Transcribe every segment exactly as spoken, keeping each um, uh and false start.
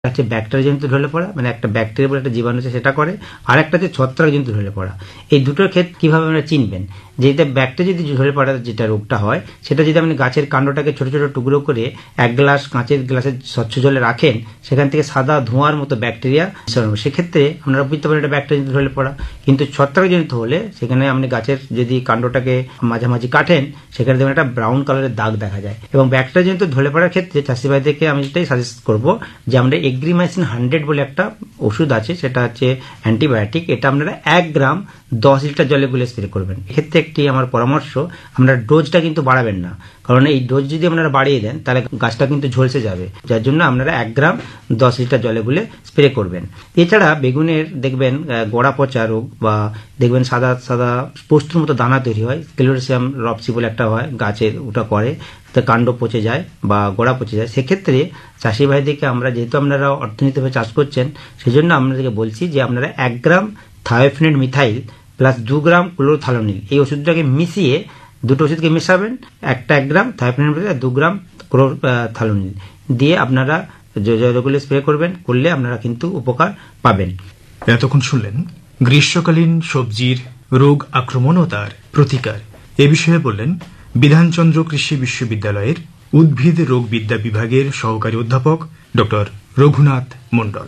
হচ্ছে ব্যাকটেরিয়া জনিত ঢলে পড়া, মানে একটা ব্যাকটেরিয়া বলে একটা জীবাণু আছে সেটা করে, আর একটা হচ্ছে ছত্রাক জনিত ঢলে পড়া। এই দুটোর ক্ষেত্রে কিভাবে আমরা চিনবেন যে এটা ব্যাকটেরিয়া যদি ঢলে পড়া যেটা রোগটা হয় সেটা যদি আপনি গাছের কাণ্ডটাকে ছোট ছোট টুকরো করে এক গ্লাস কাঁচের গ্লাসে স্বচ্ছ জলে রাখেন, সেখান থেকে সাদা ধোঁয়ার মতো ব্যাকটেরিয়া সেক্ষেত্রে আপনারা বুঝতে পারেন এটা ব্যাকটেরিয়া জনিত ঢলে পড়া। কিন্তু ছত্রাক জনিত হলে সেখানে আপনি গাছের যদি কাণ্ডটাকে মাঝামাঝি কাটেন সেখানে দেখবেন একটা ব্রাউন কালারের দাগ দেখা যায়। এবং ব্যাকটেরিয়া জনিত ঢলে পড়ার ক্ষেত্রে চাষি ভাইদেরকে আমি যেটাই সাজেস্ট করবো যে আমরা এগ্রিমাইসিন হান্ড্রেড বলে একটা ওষুধ আছে, সেটা হচ্ছে অ্যান্টিবায়োটিক, এটা আপনারা এক গ্রাম দশ লিটার জলে গুলে স্প্রে করবেন। এক্ষেত্রে একটি আমার পরামর্শ, আপনারা ডোজটা কিন্তু বাড়াবেন না, কারণ এই ডোজ যদি আপনারা বাড়িয়ে দেন তাহলে গাছটা কিন্তু ঝলসে যাবে, যার জন্য আপনারা এক গ্রাম দশ লিটার জলে গুলে স্প্রে করবেন। এছাড়া বেগুনের দেখবেন গোড়া পচা রোগ বা দেখবেন সাদা সাদা পোস্তুর মতো দানা তৈরি হয়, স্ক্লেরোসিয়াম রপসি বলে একটা হয় গাছের, ওটা করে কাণ্ড পচে যায় বা গোড়া পচে যায়। সেক্ষেত্রে চাষি ভাইদেরকে আমরা, যেহেতু আপনারা অর্থনীতিভাবে চাষ করছেন, সেজন্য আপনাদেরকে বলছি যে আপনারা এক গ্রাম থায়োফেনেট মিথাইল প্লাস দু গ্রাম ক্লোরোথালোনিল এই ওষুধটাকে মিশিয়ে, দুটো ওষুধকে মেশাবেন, একটা এক গ্রাম থায়োফেনেট মিথাইল দু গ্রাম ক্লোরোথালোনিল দিয়ে আপনারা জলগুলো স্প্রে করবেন, করলে আপনারা কিন্তু উপকার পাবেন। এতক্ষণ শুনলেন গ্রীষ্মকালীন সবজির রোগ আক্রমণ ও তার প্রতিকার। এ বিষয়ে বললেন বিধানচন্দ্র কৃষি বিশ্ববিদ্যালয়ের উদ্ভিদ রোগবিদ্যা বিভাগের সহকারী অধ্যাপক ডক্টর রঘুনাথ মণ্ডল।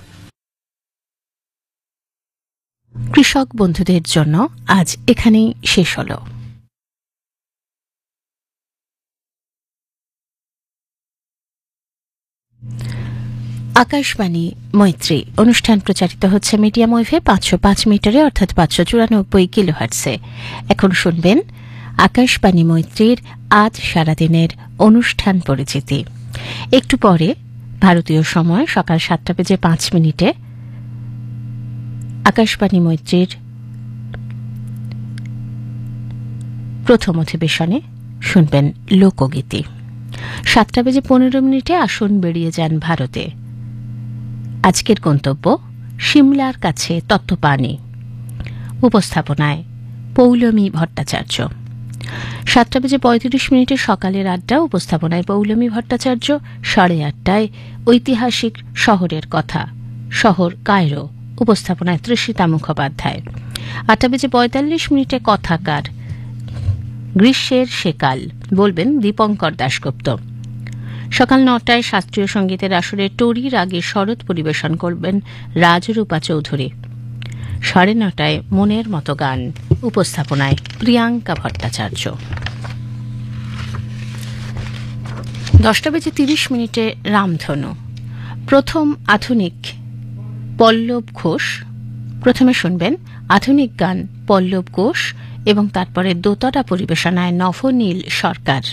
কৃষক বন্ধুদের জন্য আজ এখানেই শেষ হল। আকাশবাণী মৈত্রী অনুষ্ঠান প্রচারিত হচ্ছে মিডিয়াম ওয়েভে পাঁচশো পাঁচ মিটারে অর্থাৎ পাঁচশো চুরানব্বই কিলো হার্টসে। এখন শুনবেন আকাশবাণী মৈত্রীর আজ সারাদিনের অনুষ্ঠান পরিচিতি। একটু পরে ভারতীয় সময় সকাল সাতটা বেজে পাঁচ মিনিটে আকাশবাণী মৈত্রীর প্রথম অধিবেশনে শুনবেন লোকগীতি। সাতটা বেজে পনেরো মিনিটে আসুন বেরিয়ে যান ভারতে। আজকের গন্তব্য সিমলার কাছে তত্ত্বপানি, উপস্থাপনায় পৌলমী ভট্টাচার্য। সাতটা বেজে পঁয়ত্রিশ মিনিটে সকালের আড্ডা, উপস্থাপনায় পৌলমী ভট্টাচার্য। সাড়ে আটটায় ঐতিহাসিক শহরের কথা, শহর কায়রো, উপস্থাপনায় তৃষিতা মুখোপাধ্যায়। আটটা বেজে পঁয়তাল্লিশ মিনিটে কথাকার, গ্রীষ্মের সেকাল, বলবেন দীপঙ্কর দাশগুপ্ত। সকাল নটায় শাস্ত্রীয় সঙ্গীতের আসরে টরির আগে শরৎ পরিবেশন করবেন রাজরূপা চৌধুরী। সাড়ে নটায় মনের মতো গান, উপস্থাপনায় প্রিয়াঙ্কা ভট্টাচার্য। দশটা বেজে তিরিশ মিনিটে রামধনু, প্রথম আধুনিক পল্লব ঘোষ। প্রথমে শুনবেন আধুনিক গান পল্লব ঘোষ এবং তারপরে দোতারা পরিবেশনায় নভনীল সরকার।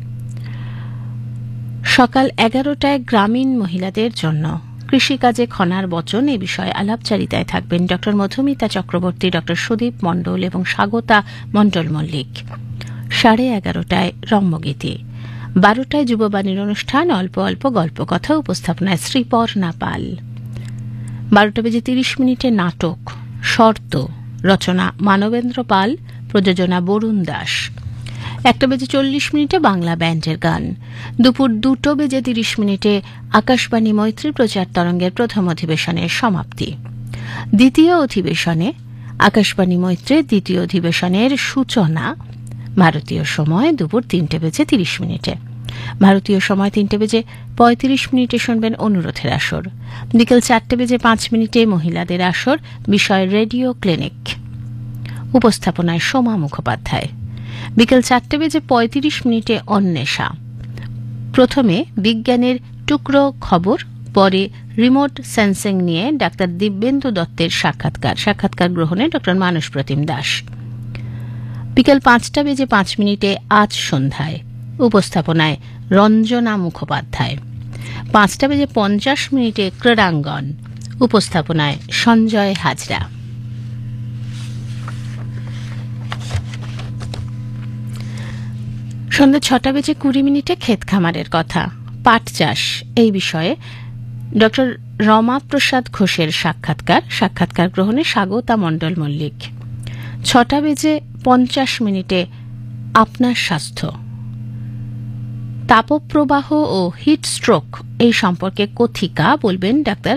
সকাল এগারোটায় গ্রামীণ মহিলাদের জন্য কৃষিকাজে খনার বচন এ বিষয়ে আলাপচারিতায় থাকবেন ডক্টর মধুমিতা চক্রবর্তী, ডক্টর সুদীপ মণ্ডল এবং স্বাগতা মণ্ডল মল্লিক। সাড়ে এগারোটায় রম্যগীতি। বারোটায় যুববাণীর অনুষ্ঠান অল্প অল্প গল্প কথা, উপস্থাপনায় শ্রীপর্ণা পাল। বারোটা বেজে তিরিশ মিনিটে নাটক শর্ত, রচনা মানবেন্দ্র পাল, প্রযোজনা বরুণ দাস। একটা বেজে চল্লিশ মিনিটে বাংলা ব্যান্ডের গান। দুপুর দুটো বেজে তিরিশ মিনিটে আকাশবাণী মৈত্রী প্রচার তরঙ্গের প্রথম অধিবেশনের সমাপ্তি। দ্বিতীয় অধিবেশনে আকাশবাণী মৈত্রীর দ্বিতীয় অধিবেশনের সূচনা ভারতীয় সময় দুপুর তিনটে বেজে তিরিশ মিনিটে। ভারতীয় সময় তিনটে বেজে পঁয়ত্রিশ মিনিটে শুনবেন অনুরোধের আসর। বিকেল চারটে বেজে পাঁচ মিনিটে মহিলাদের আসর, বিষয় রেডিও ক্লিনিক, উপস্থাপনায় সোমা মুখোপাধ্যায়। বিকেল চারটে বেজে পঁয়ত্রিশ মিনিটে অন্বেষা। প্রথমে বিজ্ঞানের টুকরো খবর, পরে রিমোট সেন্সিং নিয়ে ডাক্তার দিব্যেন্দু দত্তের সাক্ষাৎকার, সাক্ষাৎকার গ্রহণে ডক্টর মানস প্রতিম দাস। বিকেল পাঁচটা বেজে পাঁচ মিনিটে আজ সন্ধ্যায়, উপস্থাপনায় রঞ্জনা মুখোপাধ্যায়। পাঁচটা বেজে পঞ্চাশ মিনিটে ক্রীড়াঙ্গন, উপস্থাপনায় সঞ্জয় হাজরা। সন্ধ্যা ছটা বেজে কুড়ি মিনিটে ক্ষেত খামারের কথা, পাট চাষ এই বিষয়ে ডক্টর রমাপ্রসাদ ঘোষের সাক্ষাৎকার, সাক্ষাৎকার গ্রহণে স্বাগতা মণ্ডল মল্লিক। ছটা বেজে পঞ্চাশ মিনিটে আপনার স্বাস্থ্য, তাপপ্রবাহ ও হিট স্ট্রোক এই সম্পর্কে কথিকা বলবেন ডাক্তার